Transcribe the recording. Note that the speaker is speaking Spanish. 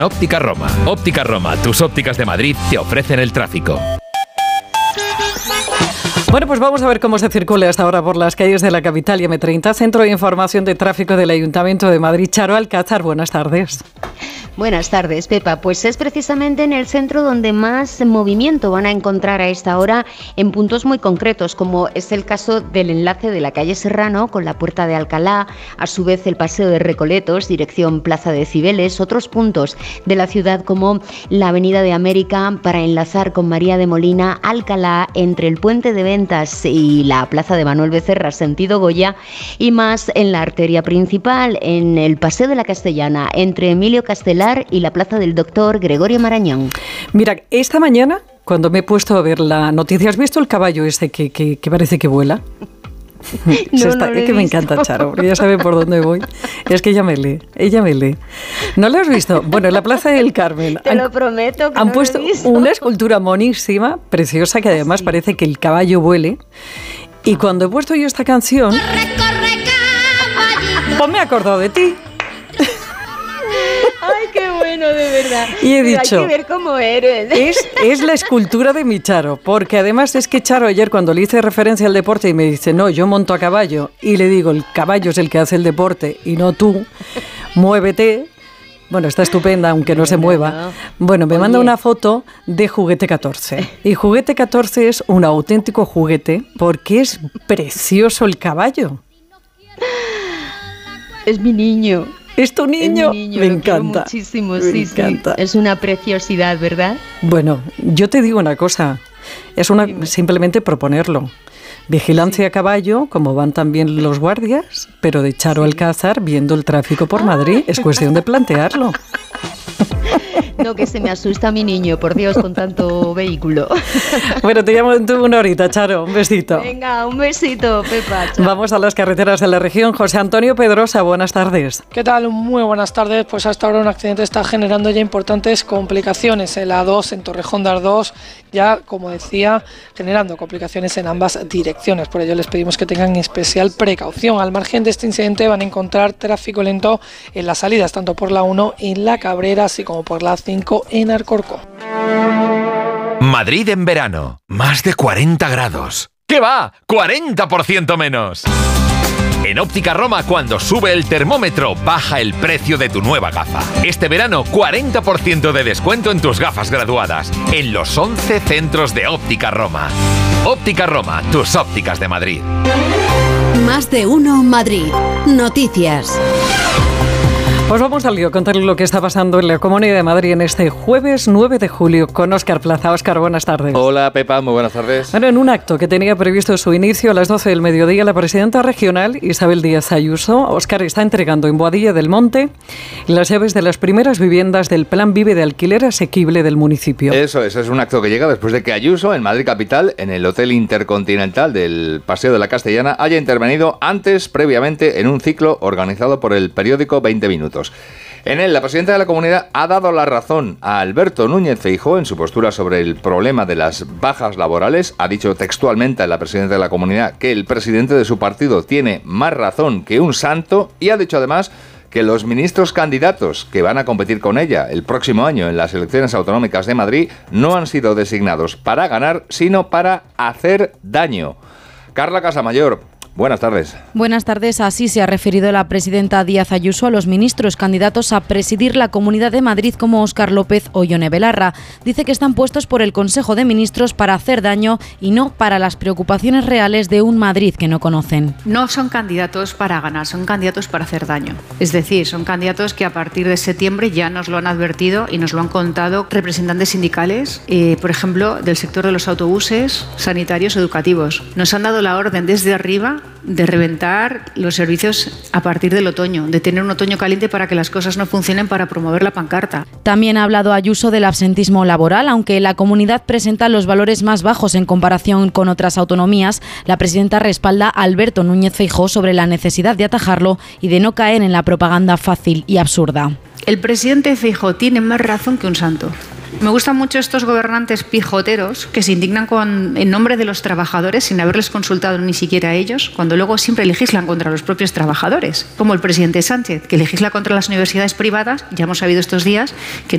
Óptica Roma. Óptica Roma, tus ópticas de Madrid te ofrecen el tráfico. Bueno, pues vamos a ver cómo se circula hasta ahora por las calles de la capital y M30, Centro de Información de Tráfico del Ayuntamiento de Madrid. Charo Alcázar, buenas tardes. Buenas tardes, Pepa. Pues es precisamente en el centro donde más movimiento van a encontrar a esta hora en puntos muy concretos, como es el caso del enlace de la calle Serrano con la Puerta de Alcalá, a su vez el Paseo de Recoletos, dirección Plaza de Cibeles, otros puntos de la ciudad como la Avenida de América para enlazar con María de Molina, Alcalá, entre el Puente de Ventas y la Plaza de Manuel Becerra, sentido Goya, y más en la arteria principal, en el Paseo de la Castellana, entre Emilio Castelar y la Plaza del Doctor Gregorio Marañón. Mira, esta mañana, cuando me he puesto a ver la noticia, ¿has visto el caballo ese que parece que vuela? Es que me encanta, Charo, porque ya sabe por dónde voy. Es que ella me lee. ¿No lo has visto? Bueno, en la Plaza del Carmen Te lo prometo que han no puesto lo he visto. una escultura monísima, preciosa, que además parece que el caballo vuele. Y cuando he puesto yo esta canción, pues me he acordado de ti. Ay, qué bueno, de verdad. Y he Pero dicho, hay que ver cómo eres. Es la escultura de mi Charo, porque además es que Charo ayer cuando le hice referencia al deporte y me dice, no, yo monto a caballo, y le digo, el caballo es el que hace el deporte y no tú, muévete. Bueno, está estupenda, aunque no se mueva. Bueno, me manda una foto de Juguete 14. Y Juguete 14 es un auténtico juguete porque es precioso el caballo. Es mi niño. ¿Es tu niño? Es mi niño, me lo quiero encanta. Muchísimo, me sí, encanta. sí. Es una preciosidad, ¿verdad? Bueno, yo te digo una cosa. Es simplemente proponerlo. Vigilancia a caballo, como van también los guardias, pero de Charo Alcázar viendo el tráfico por Madrid. Es cuestión de plantearlo. No, que se me asusta mi niño, por Dios, con tanto vehículo. Bueno, te llamo en una horita, Charo. Un besito. Venga, un besito, Pepa. Chao. Vamos a las carreteras de la región. José Antonio Pedrosa, buenas tardes. ¿Qué tal? Muy buenas tardes. Pues hasta ahora un accidente está generando ya importantes complicaciones. En la A2, en Torrejón de Ardoz, ya, como decía, generando complicaciones en ambas direcciones. Por ello les pedimos que tengan especial precaución. Al margen de este incidente van a encontrar tráfico lento en las salidas, tanto por la 1 en La Cabrera, así como por la 5 en Alcorcón. Madrid en verano, más de 40 grados. ¿Qué va? ¡40% menos! En Óptica Roma, cuando sube el termómetro, baja el precio de tu nueva gafa. Este verano, 40% de descuento en tus gafas graduadas, en los 11 centros de Óptica Roma. Óptica Roma, tus ópticas de Madrid. Más de uno Madrid. Noticias. Pues vamos al lío, contarle lo que está pasando en la Comunidad de Madrid en este jueves 9 de julio con Óscar Plaza. Óscar, buenas tardes. Hola, Pepa, muy buenas tardes. Bueno, en un acto que tenía previsto su inicio a las 12 del mediodía, la presidenta regional, Isabel Díaz Ayuso, Óscar, está entregando en Boadilla del Monte las llaves de las primeras viviendas del Plan Vive de alquiler asequible del municipio. Eso es un acto que llega después de que Ayuso, en Madrid capital, en el Hotel Intercontinental del Paseo de la Castellana, haya intervenido previamente, en un ciclo organizado por el periódico 20 Minutos. En él, la presidenta de la comunidad ha dado la razón a Alberto Núñez Feijóo en su postura sobre el problema de las bajas laborales. Ha dicho textualmente a la presidenta de la comunidad que el presidente de su partido tiene más razón que un santo y ha dicho además que los ministros candidatos que van a competir con ella el próximo año en las elecciones autonómicas de Madrid no han sido designados para ganar, sino para hacer daño. Carla Casamayor, buenas tardes. Buenas tardes. Así se ha referido la presidenta Díaz Ayuso a los ministros candidatos a presidir la Comunidad de Madrid como Óscar López o Ione Belarra. Dice que están puestos por el Consejo de Ministros para hacer daño y no para las preocupaciones reales de un Madrid que no conocen. No son candidatos para ganar, son candidatos para hacer daño. Es decir, son candidatos que a partir de septiembre ya nos lo han advertido y nos lo han contado representantes sindicales, por ejemplo, del sector de los autobuses, sanitarios, educativos. Nos han dado la orden desde arriba de reventar los servicios a partir del otoño, de tener un otoño caliente para que las cosas no funcionen, para promover la pancarta. También ha hablado Ayuso del absentismo laboral, aunque la comunidad presenta los valores más bajos en comparación con otras autonomías. La presidenta respalda a Alberto Núñez Feijóo sobre la necesidad de atajarlo y de no caer en la propaganda fácil y absurda. El presidente Feijóo tiene más razón que un santo. Me gustan mucho estos gobernantes pijoteros que se indignan en nombre de los trabajadores sin haberles consultado ni siquiera a ellos, cuando luego siempre legislan contra los propios trabajadores, como el presidente Sánchez, que legisla contra las universidades privadas. Ya hemos sabido estos días que